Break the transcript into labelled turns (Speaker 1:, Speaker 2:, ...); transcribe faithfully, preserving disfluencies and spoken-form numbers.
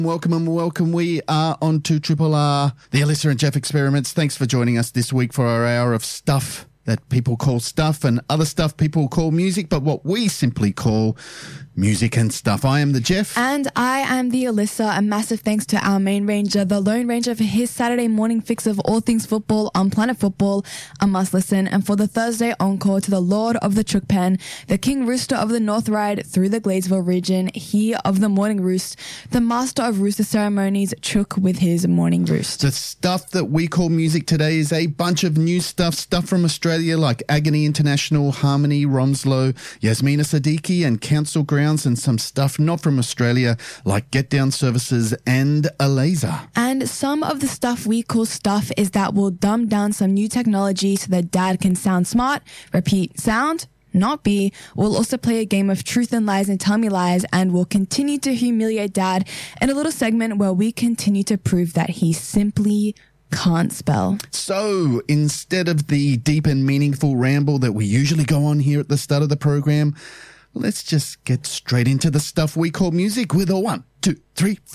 Speaker 1: Welcome and welcome. We are on to Triple R, the Alyssa and Jeff Experiments. Thanks for joining us this week for our hour of stuff that people call stuff and other stuff people call music, but what we simply call music and stuff. I am the Jeff.
Speaker 2: And I am the Alyssa. A massive thanks to our main ranger, the Lone Ranger, for his Saturday morning fix of all things football on Planet Football, a must listen, and for the Thursday encore to the Lord of the Chook Pen, the King Rooster of the North Ride through the Gladesville region, he of the Morning Roost, the master of rooster ceremonies, Chook with his Morning Roost.
Speaker 1: The stuff that we call music today is a bunch of new stuff, stuff from Australia like Agony International, Harmony, Romslow, Yasmina Siddiqui and Council Grounds, and some stuff not from Australia like Get Down Services and Alaza.
Speaker 2: And some of the stuff we call stuff is that we'll dumb down some new technology so that dad can sound smart, repeat, sound, not be. We'll also play a game of truth and lies and tell me lies, and we'll continue to humiliate dad in a little segment where we continue to prove that he simply can't spell.
Speaker 1: So instead of the deep and meaningful ramble that we usually go on here at the start of the program, let's just get straight into the stuff we call music with a one, two, three,